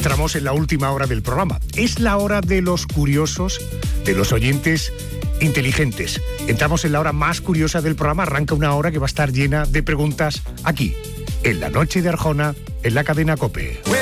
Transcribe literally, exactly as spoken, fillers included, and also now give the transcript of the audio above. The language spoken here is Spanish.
entramos en la última hora del programa. Es la hora de los curiosos, de los oyentes inteligentes. Entramos en la hora más curiosa del programa. Arranca una hora que va a estar llena de preguntas aquí, en la noche de Arjona, en la cadena COPE.